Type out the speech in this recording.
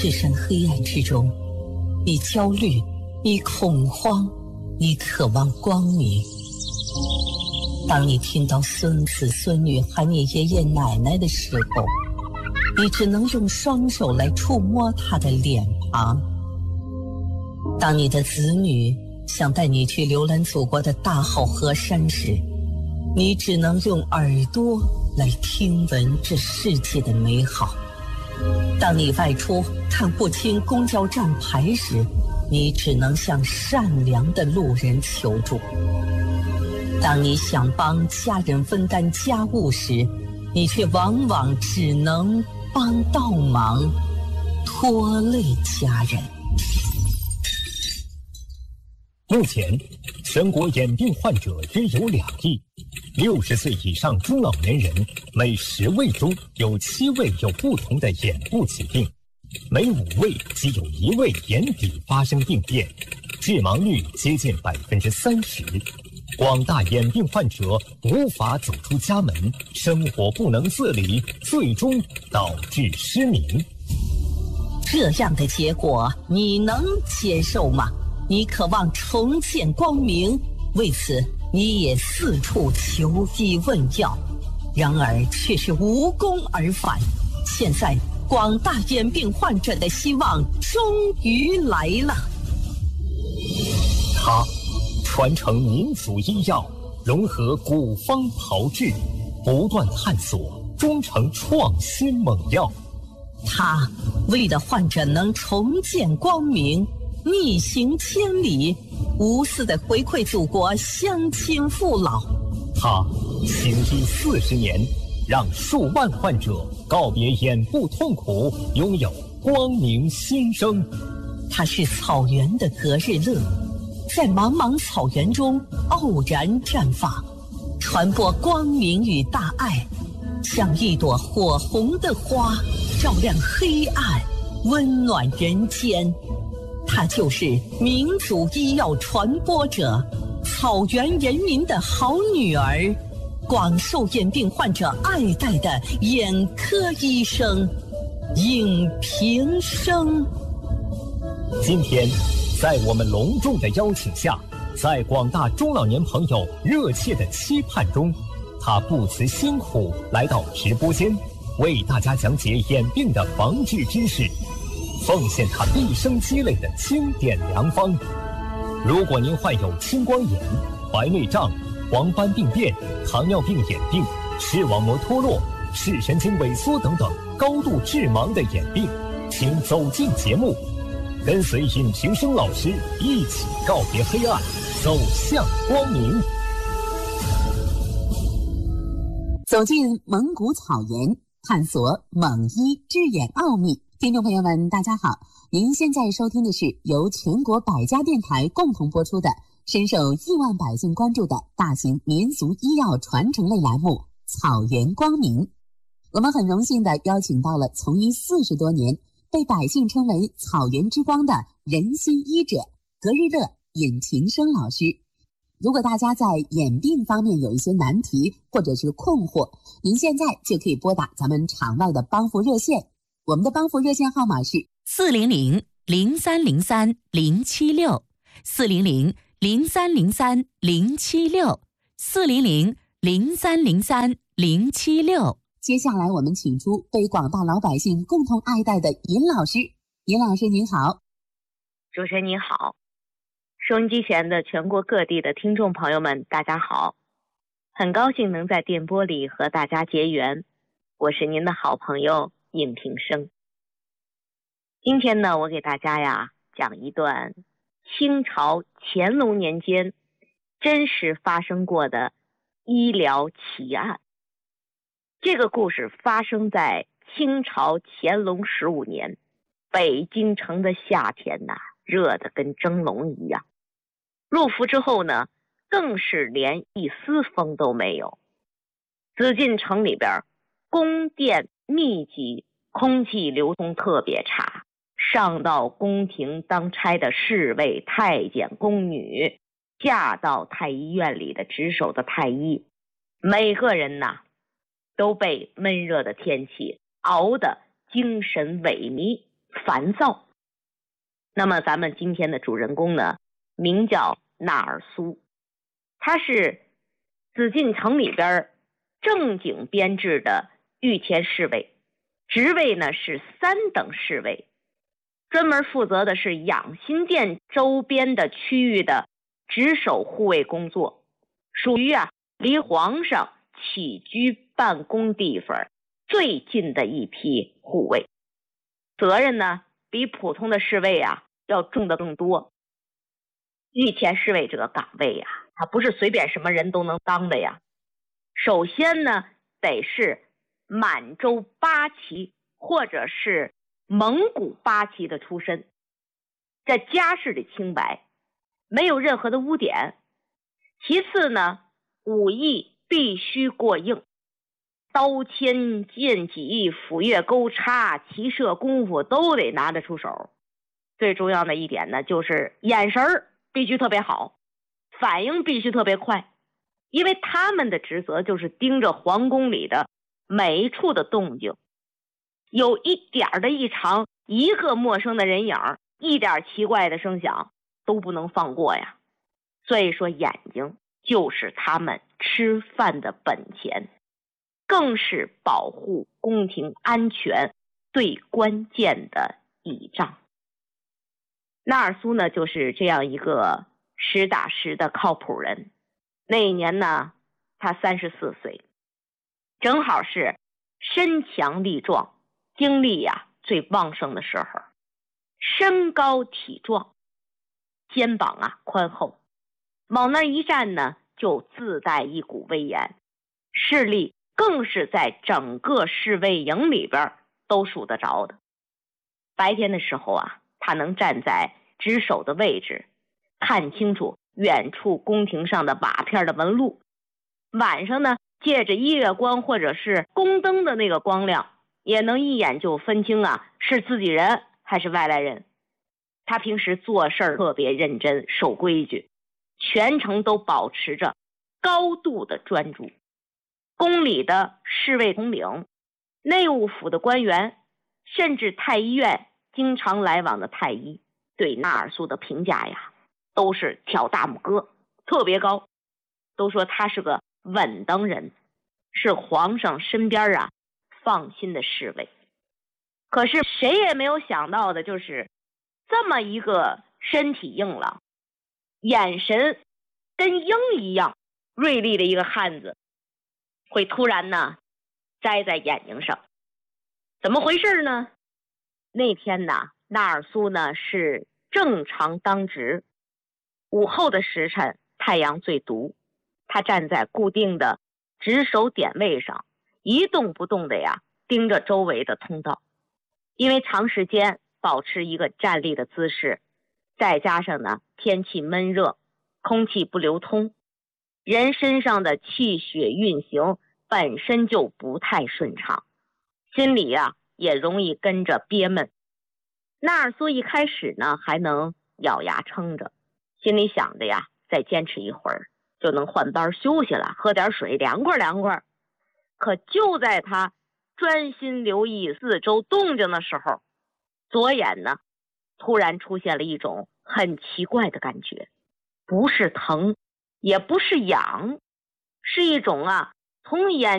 置身黑暗之中，你焦虑，你恐慌，你渴望光明。当你听到孙子孙女喊你爷爷奶奶的时候，你只能用双手来触摸他的脸庞。当你的子女想带你去浏览祖国的大好河山时，你只能用耳朵来听闻这世界的美好。当你外出看不清公交站牌时，你只能向善良的路人求助。当你想帮家人分担家务时，你却往往只能帮倒忙，拖累家人。 目前，全国眼病患者约有2亿，60岁以上中老年人每10位中有7位有不同的眼部疾病，每5位即有1位眼底发生病变，致盲率接近30%。广大眼病患者无法走出家门，生活不能自理，最终导致失明。 这样的结果你能接受吗？你渴望重见光明，为此你也四处求医问药，然而却是无功而返。现在广大眼病患者的希望终于来了。 他传承民族医药，融合古方炮制，不断探索，终成创新猛药。 他为了患者能重见光明，逆行千里，无私的回馈祖国乡亲父老。 他行医40年，让数万患者告别眼部痛苦，拥有光明新生。 他是草原的格日乐，在茫茫草原中傲然绽放，传播光明与大爱，像一朵火红的花，照亮黑暗，温暖人间。她就是民族医药传播者，草原人民的好女儿，广受眼病患者爱戴的眼科医生尹平生。 今天在我们隆重的邀请下，在广大中老年朋友热切的期盼中，他不辞辛苦来到直播间，为大家讲解眼病的防治知识，奉献他毕生积累的经典良方。如果您患有青光眼、白内障、黄斑病变、糖尿病眼病、视网膜脱落、视神经萎缩等等高度致盲的眼病，请走进节目，跟随尹平生老师一起告别黑暗，走向光明。 走进蒙古草原，探索蒙医治眼奥秘。听众朋友们，大家好，您现在收听的是由全国百家电台共同播出的深受亿万百姓关注的大型民俗医药传承类栏目《草原光明》。我们很荣幸地邀请到了从医40多年，被百姓称为草原之光的人心医者格日乐尹平生老师。如果大家在眼病方面有一些难题或者是困惑，您现在就可以拨打咱们场外的帮扶热线，我们的帮扶热线号码是400-303-076，400-0303-076。接下来我们请出被广大老百姓共同爱戴的尹老师。尹老师您好。 主持人您好，收音机前的全国各地的听众朋友们大家好，很高兴能在电波里和大家结缘，我是您的好朋友尹平生。今天呢，我给大家讲一段清朝乾隆年间真实发生过的医疗奇案。这个故事发生在清朝乾隆15年，北京城的夏天热得跟蒸笼一样，入伏之后呢，更是连一丝风都没有。紫禁城里边宫殿密集，空气流通特别差，上到宫廷当差的侍卫、太监、宫女，下到太医院里的值守的太医，每个人都被闷热的天气熬得精神萎靡， 烦躁。那么咱们今天的主人公呢，名叫纳尔苏，他是紫禁城里边正经编制的御前侍卫，职位呢是3等侍卫，专门负责的是养心殿周边的区域的值守护卫工作，属于离皇上起居办公地方最近的一批护卫，责任呢比普通的侍卫要重得更多。御前侍卫这个岗位它不是随便什么人都能当的呀。首先呢，得是满洲八旗或者是蒙古八旗的出身，这家世的清白，没有任何的污点。其次呢，武艺必须过硬，刀枪剑戟斧钺钩叉骑射功夫都得拿得出手。最重要的一点呢，就是眼神必须特别好，反应必须特别快，因为他们的职责就是盯着皇宫里的每一处的动静，有一点的异常，一个陌生的人影，一点奇怪的声响都不能放过呀。所以说眼睛就是他们吃饭的本钱，更是保护宫廷安全最关键的倚仗。纳尔苏呢，就是这样一个实打实的靠谱人。那一年呢，他34岁，正好是身强力壮，精力最旺盛的时候，身高体壮，肩膀宽厚，往那一站呢，就自带一股威严，势力更是在整个侍卫营里边都数得着的。白天的时候他能站在值守的位置，看清楚远处宫廷上的瓦片的纹路。晚上呢，借着月光或者是宫灯的那个光亮，也能一眼就分清是自己人还是外来人。他平时做事特别认真，守规矩，全程都保持着高度的专注。宫里的侍卫统领、内务府的官员，甚至太医院经常来往的太医，对纳尔苏的评价都是挑大拇哥，特别高，都说他是个稳当人，是皇上身边放心的侍卫。可是谁也没有想到的，就是这么一个身体硬朗、眼神跟鹰一样锐利的一个汉子，会突然摘在眼睛上。怎么回事呢？那天纳尔苏是正常当值，午后的时辰太阳最毒，他站在固定的值守点位上，一动不动的盯着周围的通道。因为长时间保持一个站立的姿势，再加上天气闷热，空气不流通，人身上的气血运行本身就不太顺畅，心里也容易跟着憋闷。纳尔苏一开始还能咬牙撑着，心里想着再坚持一会儿就能换班休息了，喝点水凉快凉快。可就在他专心留意四周动静的时候，左眼突然出现了一种很奇怪的感觉，不是疼，也不是痒，是一种从眼